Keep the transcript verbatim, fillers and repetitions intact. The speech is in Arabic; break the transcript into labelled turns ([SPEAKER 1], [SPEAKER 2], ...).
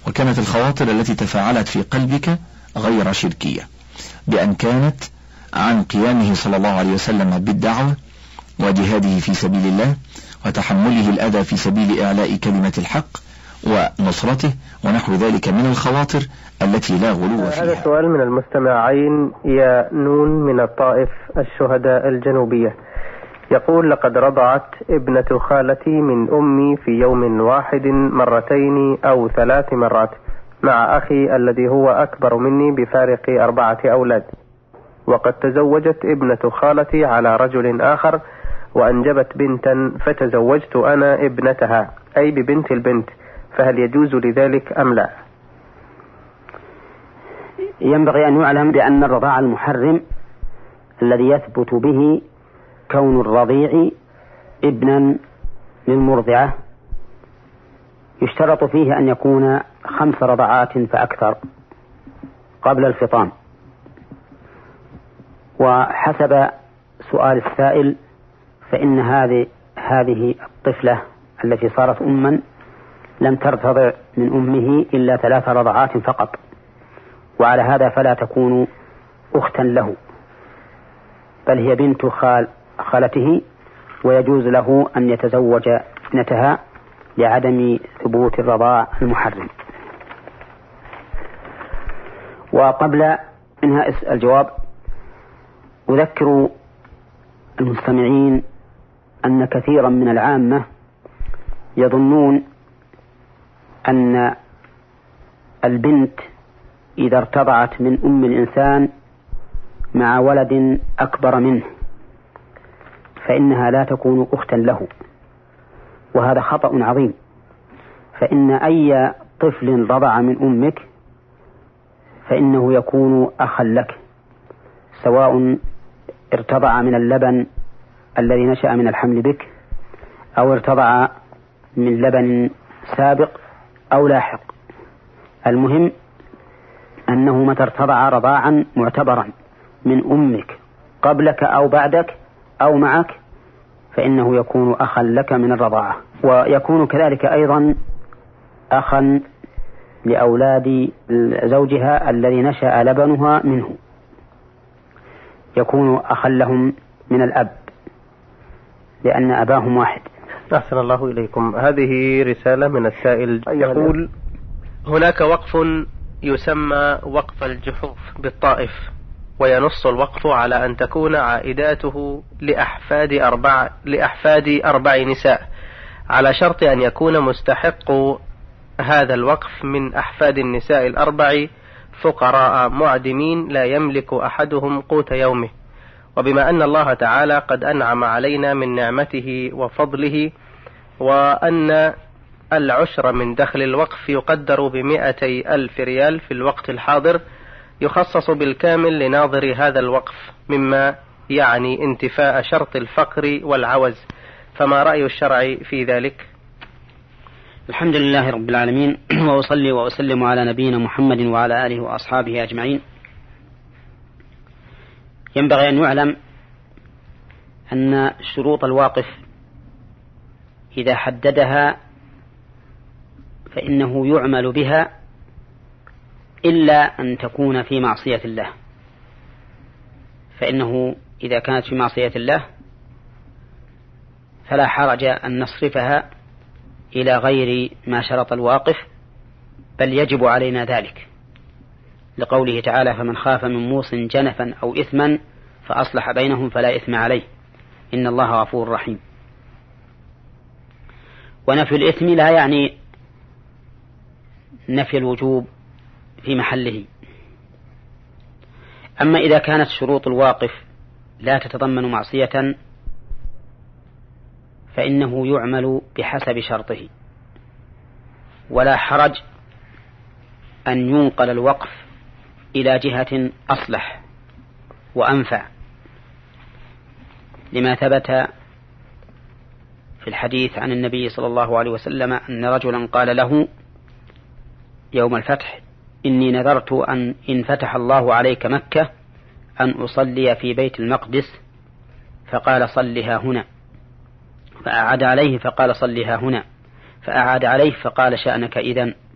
[SPEAKER 1] وكانت الخواطر التي تفاعلت في قلبك غير شركية، بأن كانت عن قيامه صلى الله عليه وسلم بالدعوة وجهاده في سبيل الله وتحمله الأذى في سبيل إعلاء كلمة الحق ونصرته ونحو ذلك من الخواطر التي لا غلو فيها.
[SPEAKER 2] هذا سؤال من المستمعين يا نون من الطائف الشهداء الجنوبية، يقول: لقد رضعت ابنة خالتي من أمي في يوم واحد مرتين أو ثلاث مرات مع أخي الذي هو أكبر مني بفارق أربعة أولاد، وقد تزوجت ابنة خالتي على رجل آخر وأنجبت بنتا فتزوجت أنا ابنتها أي ببنت البنت، فهل يجوز لذلك أم لا؟
[SPEAKER 3] ينبغي أن يعلم بأن الرضاع المحرم الذي يثبت به كون الرضيع ابنا للمرضعة يشترط فيه أن يكون خمس رضعات فأكثر قبل الفطام. وحسب سؤال السائل فإن هذه هذه الطفلة التي صارت أما لم ترتضع من أمه إلا ثلاث رضعات فقط، وعلى هذا فلا تكون أختا له، بل هي بنت خال خالته، ويجوز له أن يتزوج ابنتها لعدم ثبوت الرضاع المحرم. وقبل إنهاء الجواب أذكر المستمعين أن كثيرا من العامة يظنون أن البنت إذا ارتضعت من أم الإنسان مع ولد أكبر منه فإنها لا تكون أختا له، وهذا خطأ عظيم، فإن أي طفل رضع من أمك فإنه يكون أخا لك، سواء ارتضع من اللبن الذي نشأ من الحمل بك أو ارتضع من لبن سابق أو لاحق. المهم أنه متى ارتضع رضاعا معتبرا من أمك قبلك أو بعدك أو معك فإنه يكون أخا لك من الرضاعة، ويكون كذلك أيضا أخا لأولاد زوجها الذي نشأ لبنها منه، يكون أخا لهم من الأب لأن أباهم واحد.
[SPEAKER 2] أحسن الله إليكم. هذه رسالة من السائل يقول:
[SPEAKER 4] هناك وقف يسمى وقف الجحوف بالطائف، وينص الوقف على أن تكون عائداته لأحفاد أربع, لأحفاد أربع نساء، على شرط أن يكون مستحق هذا الوقف من أحفاد النساء الأربع فقراء معدمين لا يملك أحدهم قوت يومه، وبما أن الله تعالى قد أنعم علينا من نعمته وفضله، وأن العشر من دخل الوقف يقدر بمئتي ألف ريال في الوقت الحاضر، يخصص بالكامل لناظر هذا الوقف مما يعني انتفاء شرط الفقر والعوز، فما رأي الشرع في ذلك؟
[SPEAKER 3] الحمد لله رب العالمين، وأصلي وأسلم على نبينا محمد وعلى آله وأصحابه أجمعين. ينبغي أن يعلم أن شروط الواقف إذا حددها فإنه يعمل بها إلا أن تكون في معصية الله، فإنه إذا كانت في معصية الله فلا حرج أن نصرفها إلى غير ما شرط الواقف، بل يجب علينا ذلك، لقوله تعالى: فمن خاف من موص جنفا أو إثما فأصلح بينهم فلا إثم عليه إن الله غفور رحيم. ونفي الإثم لا يعني نفي الوجوب في محله. أما إذا كانت شروط الواقف لا تتضمن معصية فإنه يعمل بحسب شرطه، ولا حرج أن ينقل الوقف إلى جهة أصلح وأنفع، لما ثبت في الحديث عن النبي صلى الله عليه وسلم أن رجلا قال له يوم الفتح: إني نذرت أن إن فتح الله عليك مكة أن أصلي في بيت المقدس، فقال: صلها هنا. فأعاد عليه فقال: صلها هنا. فأعاد عليه فقال: شأنك إذن.